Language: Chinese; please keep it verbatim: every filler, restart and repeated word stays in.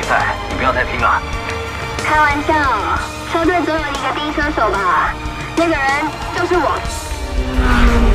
赛，你不要太拼了。 开玩笑，车队总有一个第一车手吧？那个人就是我。